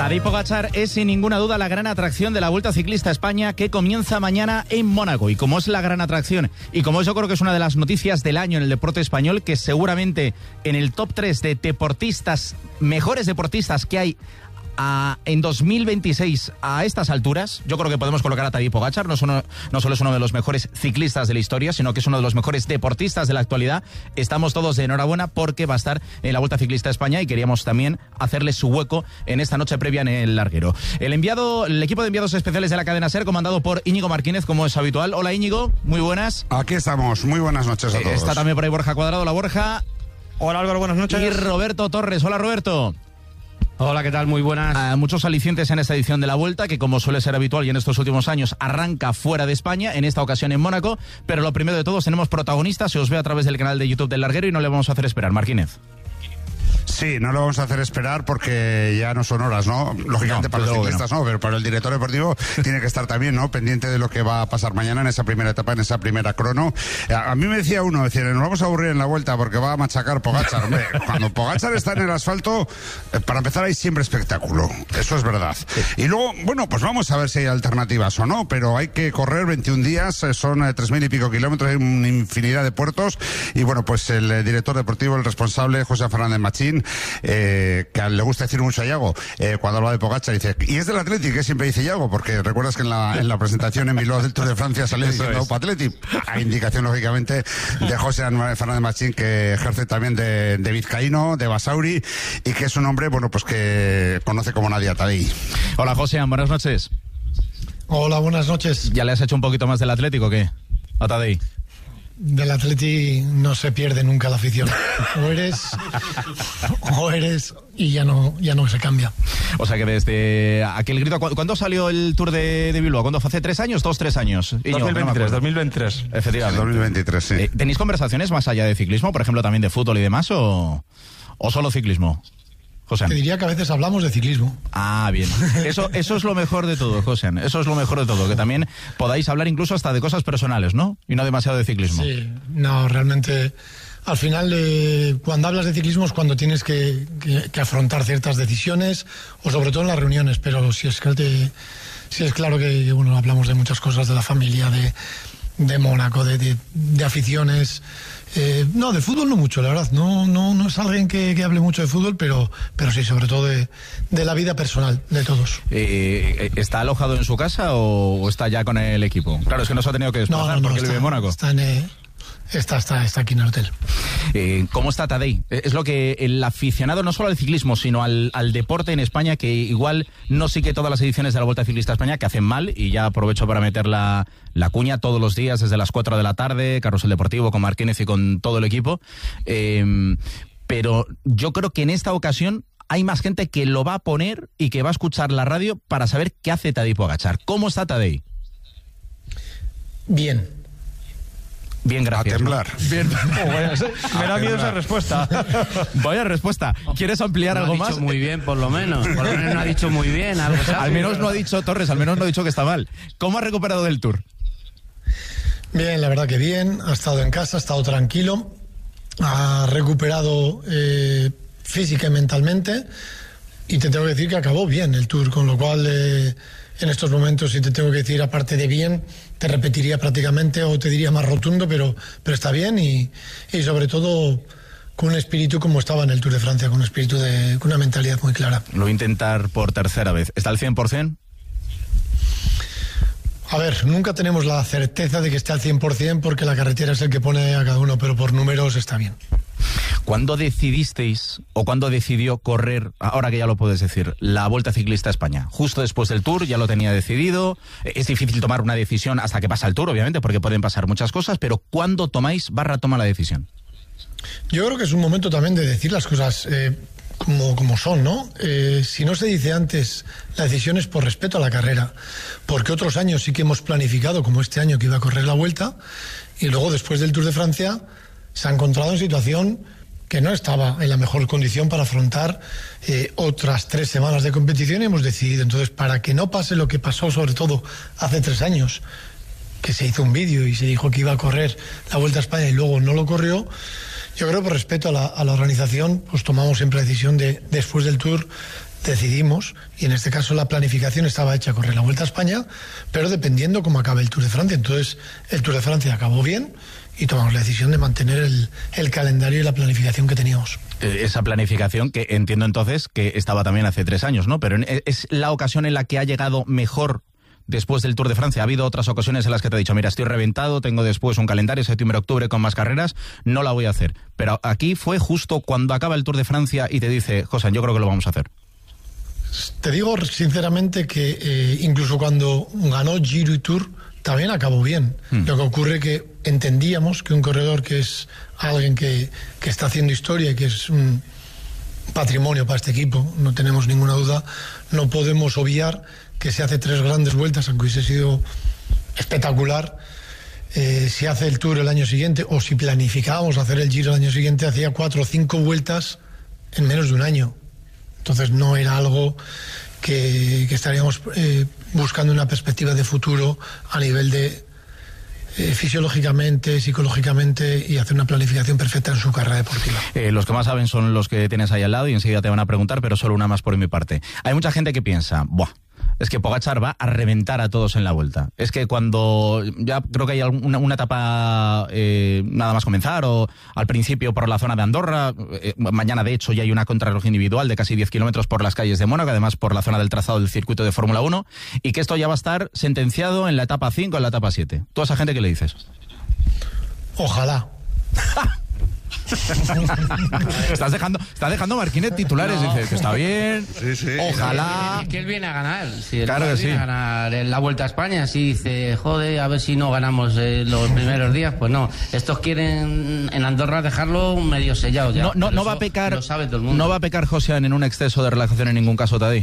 Tadej Pogačar es sin ninguna duda la gran atracción de la Vuelta Ciclista a España, que comienza mañana en Mónaco. Y como es la gran atracción, y como yo creo que es una de las noticias del año en el deporte español, que seguramente en el top 3 de deportistas, mejores deportistas que hay en 2026 a estas alturas, yo creo que podemos colocar a Tadej Pogačar. No solo es uno de los mejores ciclistas de la historia, sino que es uno de los mejores deportistas de la actualidad. Estamos todos de enhorabuena porque va a estar en la Vuelta Ciclista a España y queríamos también hacerle su hueco en esta noche previa en el larguero. El equipo de enviados especiales de la cadena SER, comandado por Íñigo Martínez, como es habitual. Hola Íñigo, muy buenas. Aquí estamos, muy buenas noches a todos. Está también por ahí Borja Cuadrado. Hola Borja. Hola Álvaro, buenas noches. Y Roberto Torres. Hola Roberto. Hola, ¿qué tal? Muy buenas. Muchos alicientes en esta edición de la Vuelta, que como suele ser habitual y en estos últimos años arranca fuera de España, en esta ocasión en Mónaco, pero lo primero de todos, tenemos protagonistas, se os ve a través del canal de YouTube del Larguero y no le vamos a hacer esperar. Martínez. Sí, no lo vamos a hacer esperar porque ya no son horas, ¿no? Lógicamente no, para los ciclistas no, pero para el director deportivo tiene que estar también, ¿no? Pendiente de lo que va a pasar mañana en esa primera etapa, en esa primera crono. A mí me decía uno, nos vamos a aburrir en la Vuelta porque va a machacar Pogačar. Hombre, cuando Pogačar está en el asfalto, para empezar hay siempre espectáculo, eso es verdad. Sí. Y luego, bueno, pues vamos a ver si hay alternativas o no, pero hay que correr 21 días, son 3.000 y pico kilómetros, hay una infinidad de puertos, y bueno, pues el director deportivo, el responsable, José Fernández Machín, que le gusta decir mucho a Yago, cuando habla de Pogačar, dice, y es del Athletic, que siempre dice Yago, porque recuerdas que en la presentación en Bilbao del Tour de Francia salió diciendo Opa Athletic, a indicación lógicamente de José Fernández Machín, que ejerce también de vizcaíno, de Basauri, y que es un hombre, bueno, pues que conoce como nadie a Tadej. Hola José, buenas noches. Hola, buenas noches. ¿Ya le has hecho un poquito más del Atlético o qué? ¿A Tadej? Del Atleti no se pierde nunca la afición. O eres y ya no se cambia. O sea que desde aquel grito... ¿Cuándo salió el Tour de Bilbao? ¿Cuándo fue? ¿Hace 3 años? 2-3 años. 2023. Efectivamente. 2023, sí. ¿Tenéis conversaciones más allá de ciclismo? Por ejemplo, también de fútbol y demás, o solo ciclismo? José. Te diría que a veces hablamos de ciclismo. Ah, bien. Eso es lo mejor de todo, José. Eso es lo mejor de todo, que también podáis hablar incluso hasta de cosas personales, ¿no? Y no demasiado de ciclismo. Sí, no, realmente, al final, cuando hablas de ciclismo es cuando tienes que afrontar ciertas decisiones, o sobre todo en las reuniones, pero si es claro que bueno, hablamos de muchas cosas, de la familia, de Mónaco, de aficiones. No, de fútbol no mucho, la verdad. No es alguien que hable mucho de fútbol, pero sí, sobre todo de la vida personal de todos. ¿Está alojado en su casa o está ya con el equipo? Claro, es que no se ha tenido que desplazar porque él vive en Mónaco. Está aquí en el hotel. ¿Cómo está Tadej? Es lo que el aficionado, no solo al ciclismo, sino al deporte en España, que igual no sigue todas las ediciones de la Vuelta Ciclista a España, que hacen mal, y ya aprovecho para meter la cuña todos los días desde las 4 de la tarde, Carrusel Deportivo con Martínez y con todo el equipo. Pero yo creo que en esta ocasión hay más gente que lo va a poner y que va a escuchar la radio para saber qué hace Tadej Pogačar. ¿Cómo está Tadej? Bien, gracias. A temblar. Bien. Me da miedo esa respuesta. Vaya respuesta. ¿Quieres ampliar algo más? No ha dicho muy bien, por lo menos. Por lo menos no ha dicho muy bien. Al menos no ha dicho Torres, al menos no ha dicho que está mal. ¿Cómo ha recuperado del Tour? Bien, la verdad que bien. Ha estado en casa, ha estado tranquilo. Ha recuperado física y mentalmente. Y te tengo que decir que acabó bien el Tour, con lo cual... en estos momentos, si te tengo que decir, aparte de bien, te repetiría prácticamente o te diría más rotundo, pero está bien y sobre todo con un espíritu como estaba en el Tour de Francia, con un espíritu con una mentalidad muy clara. Lo voy a intentar por tercera vez. ¿Está al 100%? A ver, nunca tenemos la certeza de que esté al 100% porque la carretera es el que pone a cada uno, pero por números está bien. ¿Cuándo decidisteis o cuándo decidió correr, ahora que ya lo puedes decir, la Vuelta Ciclista a España? Justo después del Tour, ya lo tenía decidido. Es difícil tomar una decisión hasta que pasa el Tour, obviamente, porque pueden pasar muchas cosas, pero ¿cuándo toma la decisión? Yo creo que es un momento también de decir las cosas como son, ¿no? Si no se dice antes, la decisión es por respeto a la carrera, porque otros años sí que hemos planificado, como este año que iba a correr la Vuelta, y luego después del Tour de Francia se ha encontrado en situación que no estaba en la mejor condición para afrontar otras 3 semanas de competición, y hemos decidido, entonces, para que no pase lo que pasó sobre todo hace 3 años, que se hizo un vídeo y se dijo que iba a correr la Vuelta a España y luego no lo corrió. Yo creo que por respeto a la organización, pues tomamos siempre la decisión de, después del Tour, decidimos, y en este caso la planificación estaba hecha correr la Vuelta a España, pero dependiendo cómo acabe el Tour de Francia. Entonces el Tour de Francia acabó bien y tomamos la decisión de mantener el calendario y la planificación que teníamos. Esa planificación que entiendo entonces que estaba también hace 3 años, ¿no? Pero es la ocasión en la que ha llegado mejor después del Tour de Francia. Ha habido otras ocasiones en las que te he dicho, mira, estoy reventado, tengo después un calendario, septiembre-octubre con más carreras, no la voy a hacer. Pero aquí fue justo cuando acaba el Tour de Francia y te dice, José, yo creo que lo vamos a hacer. Te digo sinceramente que incluso cuando ganó Giro y Tour, también acabó bien. Lo que ocurre que entendíamos que un corredor que es alguien que está haciendo historia y que es un patrimonio para este equipo, no tenemos ninguna duda, no podemos obviar que se hace 3 grandes vueltas, aunque hubiese sido espectacular. Si hace el Tour el año siguiente, o si planificábamos hacer el Giro el año siguiente, hacía 4 o 5 vueltas en menos de un año. Entonces no era algo que estaríamos buscando una perspectiva de futuro a nivel de fisiológicamente, psicológicamente, y hacer una planificación perfecta en su carrera deportiva. Los que más saben son los que tienes ahí al lado y enseguida te van a preguntar, pero solo una más por mi parte. Hay mucha gente que piensa, es que Pogačar va a reventar a todos en la Vuelta. Es que cuando ya creo que hay una etapa nada más comenzar, o al principio por la zona de Andorra, mañana de hecho ya hay una contrarreloj individual de casi 10 kilómetros por las calles de Mónaco, además por la zona del trazado del circuito de Fórmula 1, y que esto ya va a estar sentenciado en la etapa 5, en la etapa 7. ¿Tú a esa gente qué le dices? Ojalá. Estás dejando Marquínez titulares, dice que está bien, sí. Ojalá. Es que él viene a ganar. Si claro que sí. Viene a ganar en la Vuelta a España, si dice, joder, a ver si no ganamos los primeros días, pues no. Estos quieren en Andorra dejarlo medio sellado ya. No va a pecar. Lo sabe todo el mundo. No va a pecar Josian en un exceso de relajación en ningún caso, Tadej.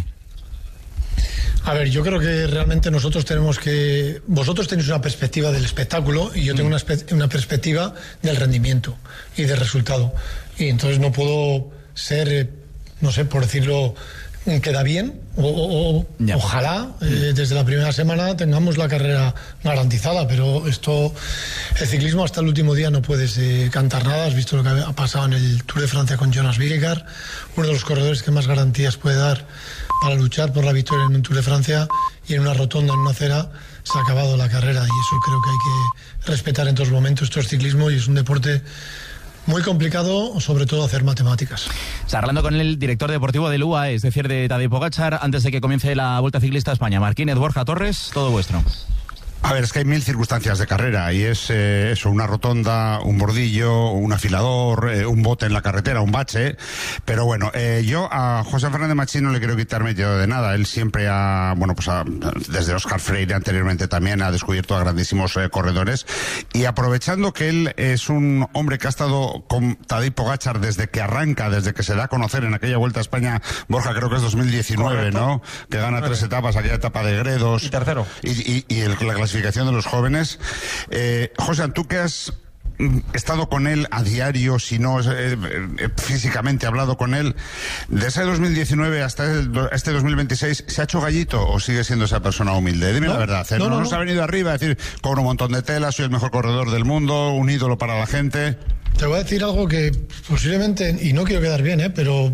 A ver, yo creo que realmente nosotros tenemos que... Vosotros tenéis una perspectiva del espectáculo y yo tengo una perspectiva del rendimiento y del resultado. Y entonces no puedo ser, no sé, por decirlo, queda bien ojalá desde la primera semana tengamos la carrera garantizada, pero el ciclismo hasta el último día no puedes cantar nada. Has visto lo que ha pasado en el Tour de Francia con Jonas Vingegaard, uno de los corredores que más garantías puede dar para luchar por la victoria en un Tour de Francia, y en una rotonda, en una acera, se ha acabado la carrera, y eso creo que hay que respetar en todos momentos. Esto es ciclismo y es un deporte muy complicado, sobre todo hacer matemáticas. Hablando con el director deportivo del UAE, es decir, de Tadej Pogačar, antes de que comience la Vuelta Ciclista a España. Marquínez, Borja, Torres, todo vuestro. A ver, es que hay 1000 circunstancias de carrera y es eso, una rotonda, un bordillo, un afilador, un bote en la carretera, un bache. Pero bueno, yo a José Fernández Machín no le quiero quitar mérito de nada. Él siempre desde Óscar Freire anteriormente también ha descubierto a grandísimos corredores. Y aprovechando que él es un hombre que ha estado con Tadej Pogačar desde que arranca, desde que se da a conocer en aquella Vuelta a España, Borja, creo que es 2019, correcto, ¿no? Que gana 3 etapas, aquella etapa de Gredos. Y tercero. Y la clasificación de los jóvenes. José, tú que has estado con él a diario, si no físicamente hablado con él, de ese 2019 hasta este 2026, ¿se ha hecho gallito o sigue siendo esa persona humilde? Dime la verdad. No se ha venido arriba a decir, cobro un montón de tela, soy el mejor corredor del mundo, un ídolo para la gente. Te voy a decir algo que posiblemente, y no quiero quedar bien, pero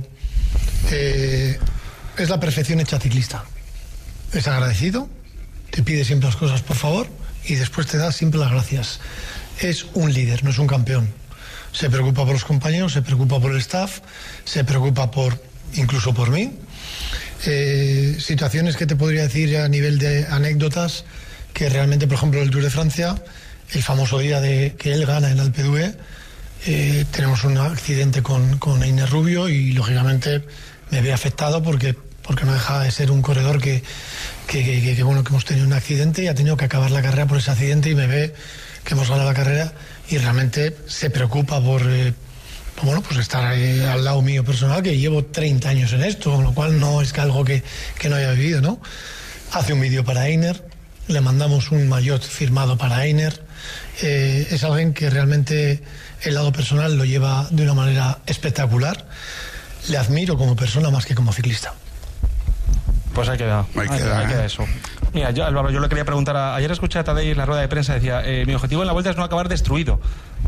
es la perfección hecha ciclista. Es agradecido, te pide siempre las cosas por favor y después te da siempre las gracias. Es un líder, no es un campeón. Se preocupa por los compañeros, se preocupa por el staff, se preocupa incluso por mí. Situaciones que te podría decir a nivel de anécdotas, que realmente, por ejemplo, el Tour de Francia, el famoso día de que él gana en Alpe d'Huez, tenemos un accidente con Einer Rubio y lógicamente me ve afectado porque no deja de ser un corredor que hemos tenido un accidente y ha tenido que acabar la carrera por ese accidente, y me ve que hemos ganado la carrera y realmente se preocupa por estar al lado mío personal, que llevo 30 años en esto, con lo cual no es que algo que no haya vivido, ¿no? Hace un vídeo para Einer, le mandamos un maillot firmado para Einer. Es alguien que realmente el lado personal lo lleva de una manera espectacular. Le admiro como persona más que como ciclista. Pues ahí queda eso. Mira, Álvaro, yo le quería preguntar, ayer escuché a Tadej en la rueda de prensa, decía, mi objetivo en la Vuelta es no acabar destruido.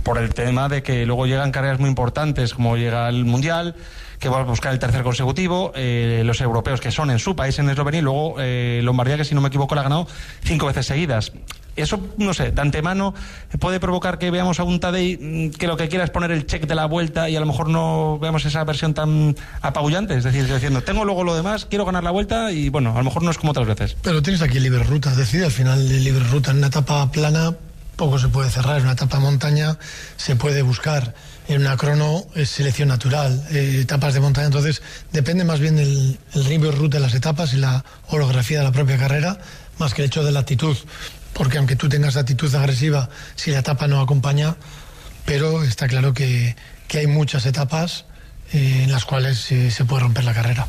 por el tema de que luego llegan carreras muy importantes, como llega el Mundial, que va a buscar el tercer consecutivo, los europeos que son en su país, en Eslovenia, y luego Lombardía, que si no me equivoco la ha ganado 5 veces seguidas. Eso, no sé, de antemano puede provocar que veamos a un Tadej que lo que quiera es poner el check de la vuelta y a lo mejor no veamos esa versión tan apabullante, es decir, diciendo, tengo luego lo demás, quiero ganar la vuelta y bueno, a lo mejor no es como otras veces. Pero tienes aquí libre ruta, es decir, al final de libre ruta en una etapa plana poco se puede cerrar, en una etapa montaña se puede buscar, en una crono es selección natural, etapas de montaña, entonces depende más bien el libre ruta de las etapas y la orografía de la propia carrera, más que el hecho de la actitud. Porque aunque tú tengas actitud agresiva, si la etapa no acompaña, pero está claro que hay muchas etapas en las cuales se puede romper la carrera.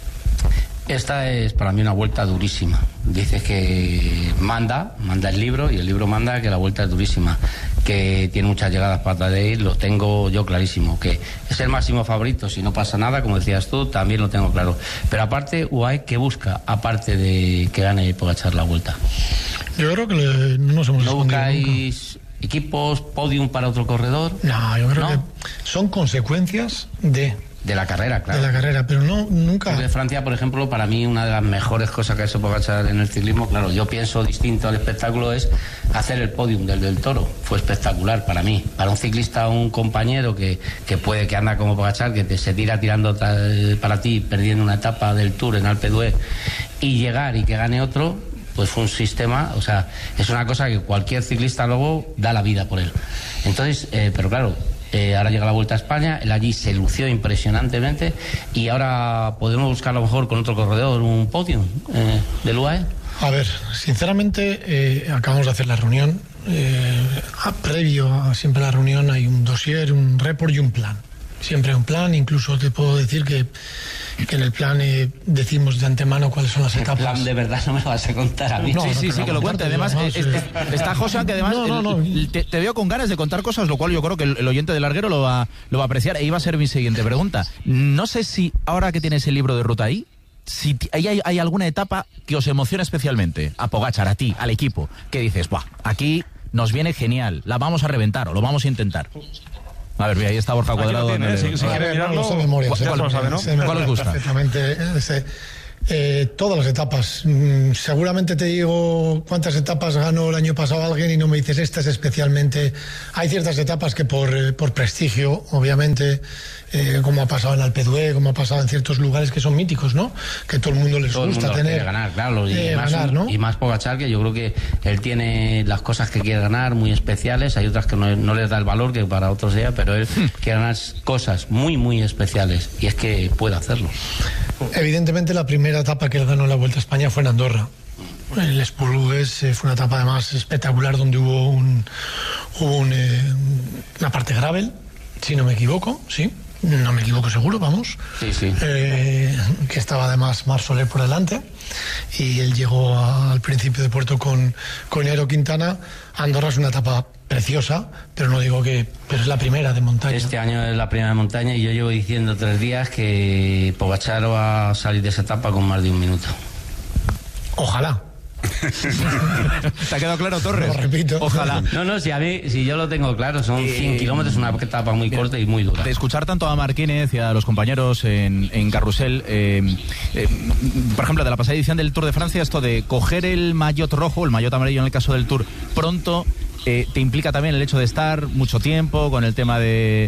Esta es para mí una vuelta durísima. Dices que manda el libro, y el libro manda que la vuelta es durísima, que tiene muchas llegadas para Tadej, lo tengo yo clarísimo, que es el máximo favorito, si no pasa nada, como decías tú, también lo tengo claro. Pero aparte, UAE, ¿qué busca? Aparte de que gane Pogačar la vuelta. Yo creo que no nos hemos ¿No buscáis equipos, podium para otro corredor? No, yo creo que son consecuencias de la carrera, claro. De la carrera, pero no, nunca. De Francia, por ejemplo, para mí una de las mejores cosas que ha hecho Pogačar en el ciclismo, claro, yo pienso distinto al espectáculo, es hacer el podium del Toro. Fue espectacular para mí. Para un ciclista, un compañero que anda como Pogačar, que se tira tirando para ti, perdiendo una etapa del Tour en Alpe d'Huez, y llegar y que gane otro, pues fue un sistema, o sea, es una cosa que cualquier ciclista luego da la vida por él. Entonces, pero claro, ahora llega la Vuelta a España, él allí se lució impresionantemente y ahora podemos buscar a lo mejor con otro corredor un podium del UAE. A ver, sinceramente, acabamos de hacer la reunión. Previo a siempre la reunión hay un dossier, un report y un plan. Siempre hay un plan, incluso te puedo decir que en el plan decimos de antemano cuáles son las etapas. El plan de verdad no me lo vas a contar a mí. Sí, que lo cuente. Además, está José, que además te veo con ganas de contar cosas, lo cual yo creo que el oyente de Larguero lo va a apreciar. E iba a ser mi siguiente pregunta. No sé si ahora que tienes el libro de ruta ahí, si hay alguna etapa que os emociona especialmente, a Pogačar, a ti, al equipo, que dices, buah, aquí nos viene genial, la vamos a reventar o lo vamos a intentar. A ver, ahí está Borja Cuadrado. No sé memoria. ¿Cuál os gusta? Perfectamente. Todas las etapas. Seguramente te digo cuántas etapas ganó el año pasado alguien y no me dices esta es especialmente. Hay ciertas etapas que por prestigio, obviamente, como ha pasado en Alpe d'Huez, como ha pasado en ciertos lugares que son míticos, ¿no? Que todo el mundo les gusta tener. Ganar, claro. ¿No? Y más Pogačar, que yo creo que él tiene las cosas que quiere ganar muy especiales. Hay otras que no les da el valor que para otros sea, pero él quiere ganar cosas muy, muy especiales. Y es que puede hacerlo. Evidentemente la primera etapa que él ganó en la Vuelta a España fue en Andorra. El Esplugues fue una etapa además espectacular donde hubo una parte gravel, si no me equivoco, sí. No me equivoco seguro, vamos. Sí. Que estaba además Marc Soler por delante y él llegó al principio de puerto con Nairo Quintana. Andorra es una etapa preciosa, pero es la primera de montaña. Este año es la primera de montaña y yo llevo diciendo 3 días que Pogačar va a salir de esa etapa con más de 1 minuto. Ojalá. ¿Te ha quedado claro, Torres? Lo repito. Ojalá. No, si yo lo tengo claro, son 100 kilómetros, una etapa muy corta y muy dura. De escuchar tanto a Marquínez y a los compañeros en Carrusel, por ejemplo, de la pasada edición del Tour de Francia, esto de coger el maillot rojo, el maillot amarillo en el caso del Tour, pronto, te implica también el hecho de estar mucho tiempo con el tema de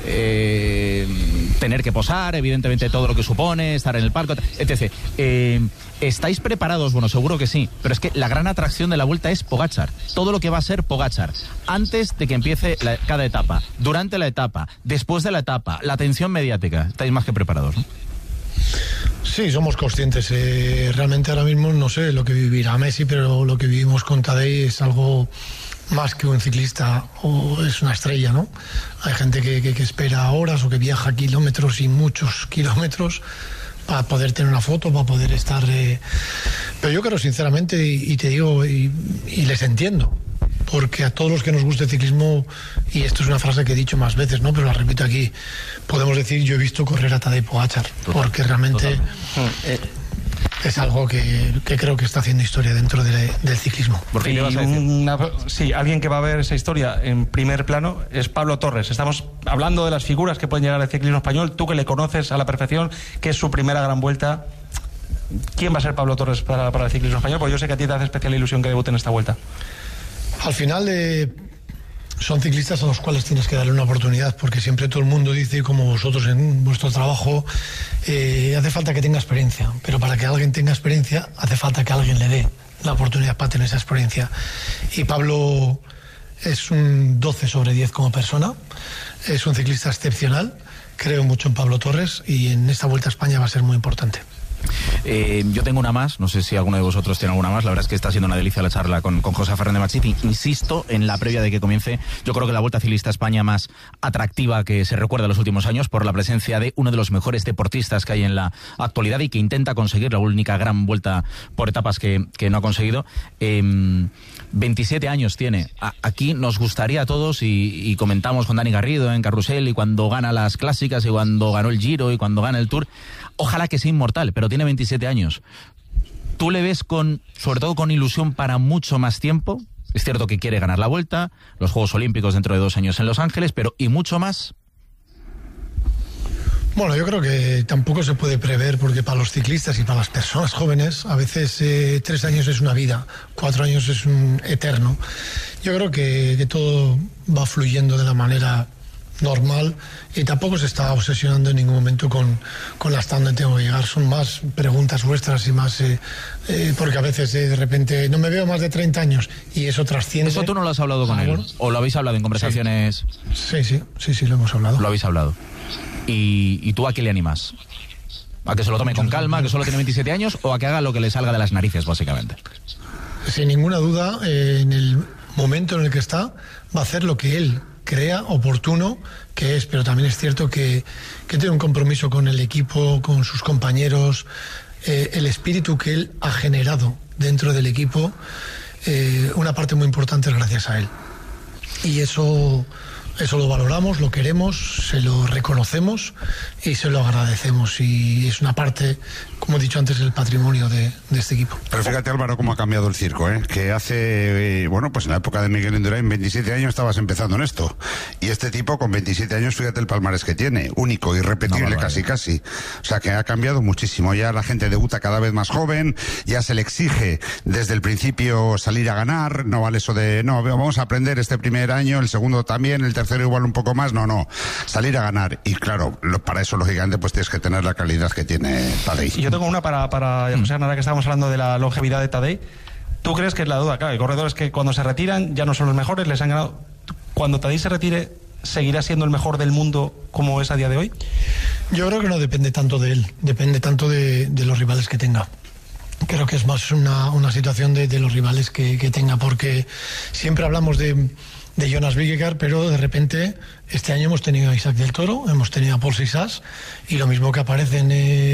tener que posar, evidentemente todo lo que supone, estar en el palco, etc. ¿Estáis preparados? Bueno, seguro que sí, pero es que la gran atracción de la Vuelta es Pogačar, todo lo que va a ser Pogačar, antes de que empiece cada etapa, durante la etapa, después de la etapa, la atención mediática. Estáis más que preparados, ¿no? Sí, somos conscientes. Realmente ahora mismo no sé lo que vivirá Messi, pero lo que vivimos con Tadej es algo más que un ciclista, o es una estrella, ¿no? Hay gente que espera horas o que viaja kilómetros y muchos kilómetros para poder tener una foto, para poder estar... Pero yo creo sinceramente, y te digo, y les entiendo, porque a todos los que nos gusta el ciclismo, y esto es una frase que he dicho más veces, ¿no? Pero la repito aquí, podemos decir, yo he visto correr a Tadej Pogačar, porque realmente... es algo que creo que está haciendo historia dentro del ciclismo. ¿Por qué vas a decir? Sí, alguien que va a ver esa historia en primer plano es Pablo Torres. Estamos hablando de las figuras que pueden llegar al ciclismo español. Tú que le conoces a la perfección, que es su primera gran vuelta. ¿Quién va a ser Pablo Torres para el ciclismo español? Porque yo sé que a ti te hace especial ilusión que debute en esta vuelta. Al final son ciclistas a los cuales tienes que darle una oportunidad, porque siempre todo el mundo dice, como vosotros en vuestro trabajo, hace falta que tenga experiencia, pero para que alguien tenga experiencia hace falta que alguien le dé la oportunidad para tener esa experiencia. Y Pablo es un 12 sobre 10 como persona, es un ciclista excepcional, creo mucho en Pablo Torres y en esta Vuelta a España va a ser muy importante. Yo tengo una más, no sé si alguno de vosotros tiene alguna más. La verdad es que está siendo una delicia la charla con José Fernández Machín. Insisto, en la previa de que comience, yo creo que la Vuelta Ciclista a España más atractiva que se recuerda en los últimos años, por la presencia de uno de los mejores deportistas que hay en la actualidad y que intenta conseguir la única gran vuelta por etapas que no ha conseguido. 27 años tiene. Aquí nos gustaría a todos, y comentamos con Dani Garrido en Carrusel, y cuando gana las clásicas, y cuando ganó el Giro, y cuando gana el Tour, ojalá que sea inmortal, pero tiene 27 años. ¿Tú le ves sobre todo con ilusión para mucho más tiempo? Es cierto que quiere ganar la Vuelta, los Juegos Olímpicos dentro de 2 años en Los Ángeles, pero ¿y mucho más? Bueno, yo creo que tampoco se puede prever, porque para los ciclistas y para las personas jóvenes a veces 3 años es una vida, 4 años es un eterno. Yo creo que todo va fluyendo de la manera normal y tampoco se está obsesionando en ningún momento con hasta dónde tengo que llegar. Son más preguntas vuestras y más porque a veces de repente no me veo más de 30 años y eso trasciende. ¿Eso tú no lo has hablado con él? Bueno, ¿O lo habéis hablado en conversaciones? Sí, lo hemos hablado. Lo habéis hablado. ¿Y tú a qué le animas? ¿A que se lo tome con calma, que solo tiene 27 años, o a que haga lo que le salga de las narices, básicamente? Sin ninguna duda, en el momento en el que está, va a hacer lo que él crea oportuno que es, pero también es cierto que tiene un compromiso con el equipo, con sus compañeros, el espíritu que él ha generado dentro del equipo, una parte muy importante es gracias a él. Y eso lo valoramos, lo queremos, se lo reconocemos y se lo agradecemos. Y es una parte, como he dicho antes, del patrimonio de este equipo. Pero fíjate, Álvaro, cómo ha cambiado el circo, ¿eh? Que hace, pues en la época de Miguel Indurain, 27 años estabas empezando en esto. Y este tipo, con 27 años, fíjate el palmarés que tiene. Único, irrepetible, casi. O sea, que ha cambiado muchísimo. Ya la gente debuta cada vez más joven, ya se le exige desde el principio salir a ganar. No vale eso de, no, vamos a aprender este primer año, el segundo también, el tercero igual un poco más. No, salir a ganar. Y claro, para eso, lógicamente, pues tienes que tener la calidad que tiene Tadej. Yo tengo una para José, ahora que estábamos hablando de la longevidad de Tadej. ¿Tú crees que es la duda? Claro, hay corredores que cuando se retiran ya no son los mejores, les han ganado. Cuando Tadej se retire, ¿seguirá siendo el mejor del mundo como es a día de hoy? Yo creo que no depende tanto de él, depende tanto de los rivales que tenga. Creo que es más una situación de los rivales que tenga, porque siempre hablamos de Jonas Vingegaard, pero de repente este año hemos tenido a Isaac del Toro, hemos tenido a Paul Sissas, y lo mismo que aparecen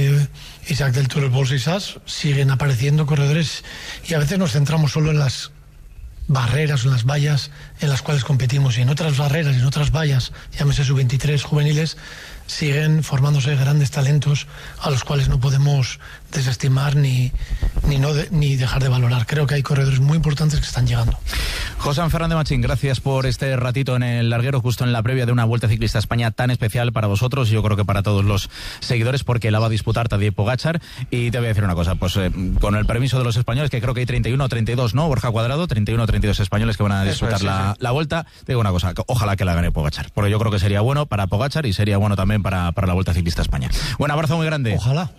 Isaac del Toro y Paul Sissas, siguen apareciendo corredores, y a veces nos centramos solo en las barreras o en las vallas en las cuales competimos, y en otras barreras y en otras vallas, llámese sub-23 juveniles, siguen formándose grandes talentos a los cuales no podemos desestimar ni dejar de valorar. Creo que hay corredores muy importantes que están llegando. José Fernández Machín, gracias por este ratito en el larguero, justo en la previa de una Vuelta Ciclista a España tan especial para vosotros, y yo creo que para todos los seguidores, porque la va a disputar Tadej Pogačar. Y te voy a decir una cosa, pues con el permiso de los españoles, que creo que hay 31 o 32, ¿no, Borja Cuadrado? 31 o 32 españoles que van a disputar la Vuelta. Te digo una cosa, ojalá que la gane Pogačar, porque yo creo que sería bueno para Pogačar y sería bueno también para la Vuelta Ciclista a España. Un abrazo muy grande. Ojalá.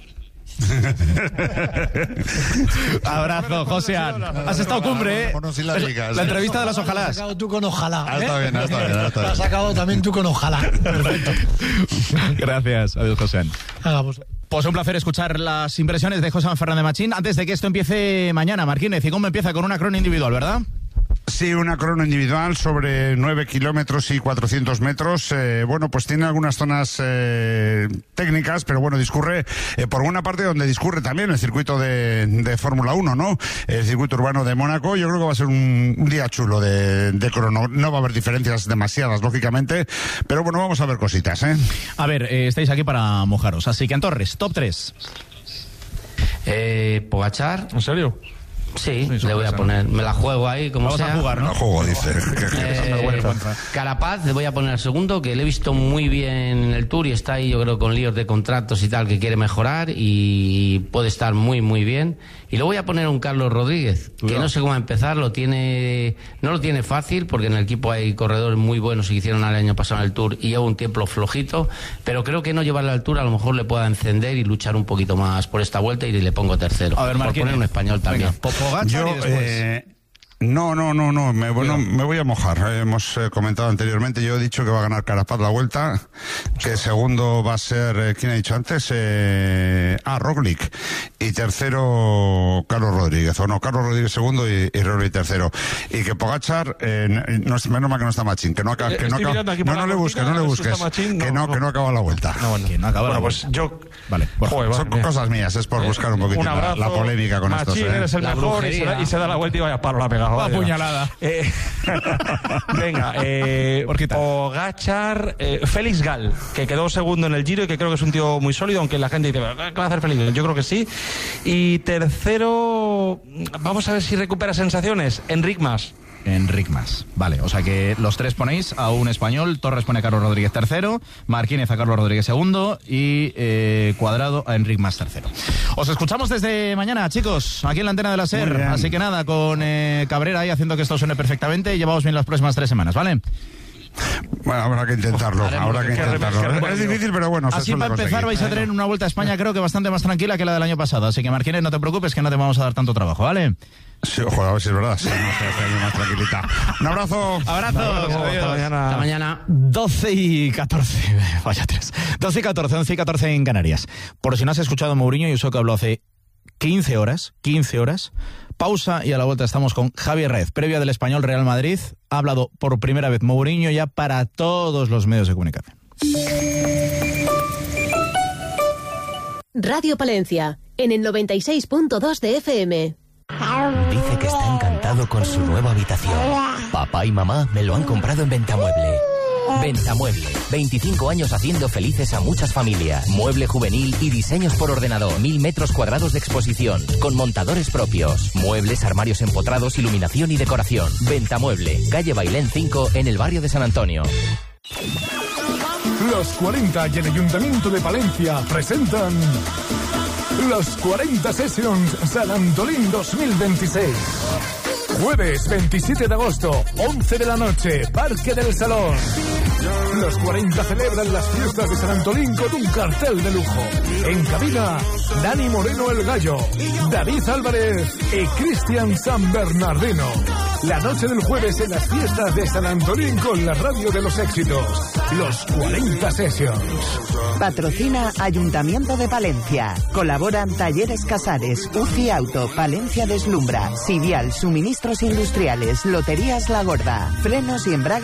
Abrazo, José. Has estado cumbre, ¿eh? La entrevista de las ojalás. Has sacado tú con ojalá, ¿eh? Está bien. Has sacado también tú con ojalá. Perfecto. Gracias. Adiós, José. Pues un placer escuchar las impresiones de José Fernández Machín. Antes de que esto empiece mañana, Marquínez, y cómo empieza con una crono individual, ¿verdad? Sí, una crono individual sobre 9 kilómetros y 400 metros. Pues tiene algunas zonas técnicas, pero bueno, discurre por una parte donde discurre también el circuito de Fórmula 1, ¿no? El circuito urbano de Mónaco. Yo creo que va a ser un día chulo de crono. No va a haber diferencias demasiadas, lógicamente, pero bueno, vamos a ver cositas, ¿eh? A ver, estáis aquí para mojaros. Así que, en Torres, top 3. Pogačar. ¿En serio? Sí, le voy a poner, me la juego ahí como sea. Vamos a jugar, ¿no? No juego, dice. Carapaz le voy a poner al segundo, que le he visto muy bien en el Tour y está ahí, yo creo, con líos de contratos y tal, que quiere mejorar y puede estar muy, muy bien. Y le voy a poner a un Carlos Rodríguez, que no sé cómo empezar, no lo tiene fácil, porque en el equipo hay corredores muy buenos y que hicieron el año pasado en el Tour y lleva un tiempo flojito, pero creo que no llevar la altura a lo mejor le pueda encender y luchar un poquito más por esta vuelta y le pongo tercero. A ver, por poner un español también. Yo, no, me voy a mojar. Hemos comentado anteriormente, yo he dicho que va a ganar Carapaz la vuelta, que segundo va a ser, ¿quién ha dicho antes? Roglic, y tercero Carlos Rodríguez, Carlos Rodríguez segundo y Roglic tercero. Y que Pogačar, menos mal que no está Machín, que no acaba, no le busques, que no acaba la vuelta. Que no acaba la pues vuelta. yo... Vale, son cosas mías, es por buscar un poquito la polémica con Machín, estos. eres el mejor y se da la vuelta y vaya palo la pegada. Va puñalada. Venga, Pogačar, Félix Gal, que quedó segundo en el Giro y que creo que es un tío muy sólido, aunque la gente dice, ¿qué va a hacer Félix? Yo creo que sí. Y tercero, vamos a ver si recupera sensaciones, Enric Mas. Vale, o sea que los tres ponéis a un español. Torres pone a Carlos Rodríguez tercero, Marquínez a Carlos Rodríguez segundo y Cuadrado a Enric Mas tercero. Os escuchamos desde mañana, chicos, aquí en la antena de la SER. Así que nada, con Cabrera ahí haciendo que esto suene perfectamente. Llevaos bien las próximas 3 semanas, ¿vale? Bueno, habrá que intentarlo. Es difícil, pero bueno. Así para empezar vais a tener una vuelta a España creo que bastante más tranquila que la del año pasado. Así que Marquínez, no te preocupes que no te vamos a dar tanto trabajo, ¿vale? Sí, ojo, a ver si es verdad. Sí, más tranquilita. Un abrazo. Hasta mañana. 12 y 14. Vaya 3. 12 y 14, 11 y 14 en Canarias. Por si no has escuchado Mourinho, y eso que habló hace 15 horas. Pausa y a la vuelta estamos con Javier Rez, previa del Español Real Madrid. Ha hablado por primera vez Mourinho ya para todos los medios de comunicación. Radio Palencia, en el 96.2 de FM. Dice que está encantado con su nueva habitación. Papá y mamá me lo han comprado en Ventamueble. Ventamueble, 25 años haciendo felices a muchas familias. Mueble juvenil y diseños por ordenador. 1000 metros cuadrados de exposición, con montadores propios. Muebles, armarios empotrados, iluminación y decoración. Ventamueble, calle Bailén 5, en el barrio de San Antonio. Los 40 y el Ayuntamiento de Palencia presentan los 40 Sessions San Antolín 2026. Jueves 27 de agosto, 11 de la noche, Parque del Salón. Los 40 celebran las fiestas de San Antolín con un cartel de lujo. En cabina, Dani Moreno el Gallo, David Álvarez y Cristian San Bernardino. La noche del jueves en las fiestas de San Antolín con la radio de los éxitos. Los 40 Sessions. Patrocina Ayuntamiento de Palencia. Colaboran Talleres Casares, UCI Auto, Palencia Deslumbra, Sidial, Suministros Industriales, Loterías La Gorda, Frenos y Embrague.